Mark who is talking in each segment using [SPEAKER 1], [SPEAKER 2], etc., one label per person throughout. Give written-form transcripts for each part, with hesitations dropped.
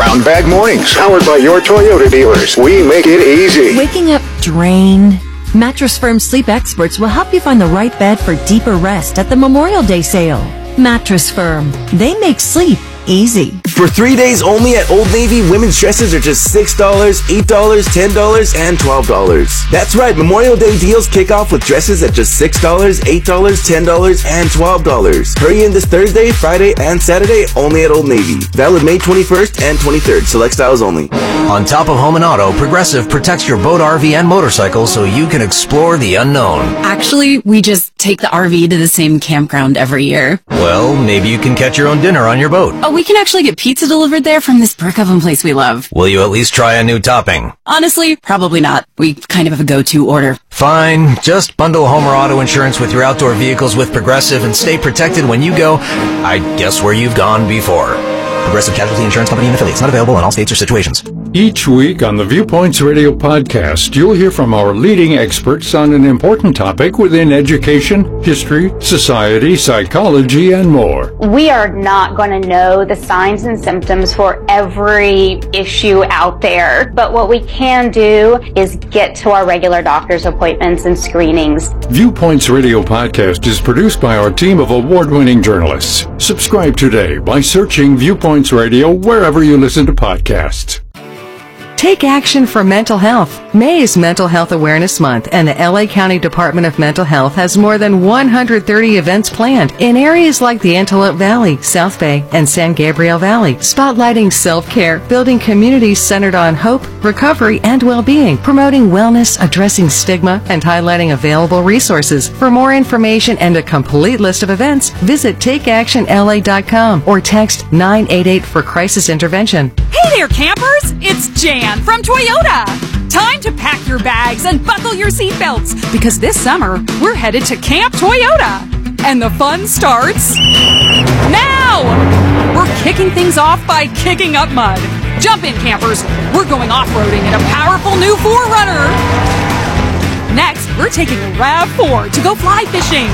[SPEAKER 1] Brown Bag Mornings, powered by your Toyota dealers. We make it easy.
[SPEAKER 2] Waking up drained? Mattress Firm sleep experts will help you find the right bed for deeper rest at the Memorial Day sale. Mattress Firm. They make sleep easy.
[SPEAKER 3] For 3 days only at Old Navy, women's dresses are just $6, $8, $10, and $12. That's right, Memorial Day deals kick off with dresses at just $6, $8, $10, and $12. Hurry in this Thursday, Friday, and Saturday only at Old Navy. Valid May 21st and 23rd. Select styles only.
[SPEAKER 4] On top of home and auto, Progressive protects your boat, RV, and motorcycle so you can explore the unknown.
[SPEAKER 5] Actually, we just take the RV to the same campground every year.
[SPEAKER 4] Well, maybe you can catch your own dinner on your boat.
[SPEAKER 5] Oh, we can actually get pizza delivered there from this brick oven place we love.
[SPEAKER 4] Will you at least try a new topping?
[SPEAKER 5] Honestly, probably not. We kind of have a go-to order.
[SPEAKER 4] Fine. Just bundle home or auto insurance with your outdoor vehicles with Progressive and stay protected when you go, I guess, where you've gone before. Progressive Casualty Insurance Company and affiliates. Not available in all states or situations.
[SPEAKER 6] Each week on the Viewpoints Radio podcast, you'll hear from our leading experts on an important topic within education, history, society, psychology, and more.
[SPEAKER 7] We are not going to know the signs and symptoms for every issue out there, but what we can do is get to our regular doctor's appointments and screenings.
[SPEAKER 6] Viewpoints Radio podcast is produced by our team of award-winning journalists. Subscribe today by searching Viewpoints Radio wherever you listen to podcasts.
[SPEAKER 8] Take action for mental health. May is Mental Health Awareness Month, and the LA County Department of Mental Health has more than 130 events planned in areas like the Antelope Valley, South Bay, and San Gabriel Valley, spotlighting self-care, building communities centered on hope, recovery, and well-being, promoting wellness, addressing stigma, and highlighting available resources. For more information and a complete list of events, visit takeactionla.com or text 988 for crisis intervention.
[SPEAKER 9] Hey there, campers! It's Jan from Toyota! Time to pack your bags and buckle your seatbelts, because this summer, we're headed to Camp Toyota. And the fun starts now! We're kicking things off by kicking up mud. Jump in, campers! We're going off-roading in a powerful new 4Runner! Next, we're taking a RAV4 to go fly fishing.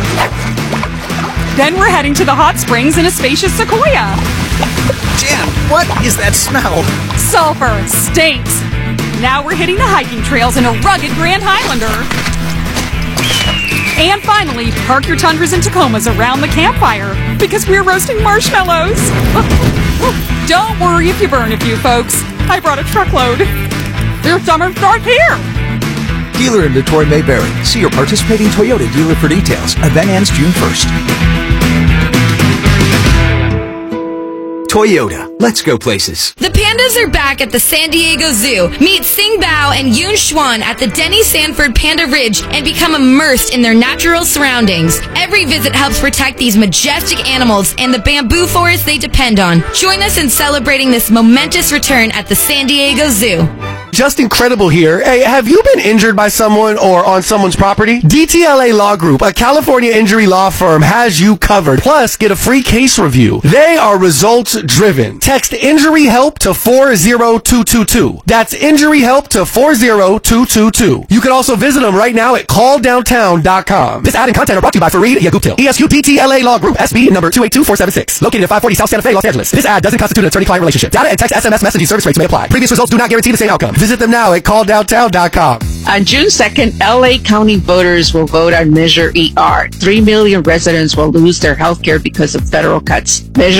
[SPEAKER 9] Then we're heading to the hot springs in a spacious Sequoia.
[SPEAKER 10] Jan, what is that smell?
[SPEAKER 9] Sulfur stinks. Now we're hitting the hiking trails in a rugged Grand Highlander. And finally, park your Tundras and Tacomas around the campfire, because we're roasting marshmallows. Don't worry if you burn a few, folks. I brought a truckload. Your summer starts here.
[SPEAKER 10] Dealer inventory may vary. See your participating Toyota dealer for details. Event ends June 1st. Toyota. Let's go places.
[SPEAKER 11] The pandas are back at the San Diego Zoo. Meet Sing Bao and Yoon Schwan at the Denny Sanford Panda Ridge and become immersed in their natural surroundings. Every visit helps protect these majestic animals and the bamboo forest they depend on. Join us in celebrating this momentous return at the San Diego Zoo.
[SPEAKER 12] Just Incredible here. Hey, have you been injured by someone or on someone's property? DTLA Law Group, a California injury law firm, has you covered. Plus, get a free case review. They are results driven. Text injury help to 40222. That's injury help to 40222. You can also visit them right now at calldowntown.com. This ad and content are brought to you by Fareed Yaguptil, ESQ DTLA Law Group, SB number 282476, located at 540 South Santa Fe, Los Angeles. This ad doesn't constitute an attorney-client relationship. Data and text SMS messaging service rates may apply. Previous results do not guarantee the same outcome. Visit them now at calldowntown.com.
[SPEAKER 13] On June 2nd, LA County voters will vote on Measure ER. 3 million residents will lose their health care because of federal cuts. Measure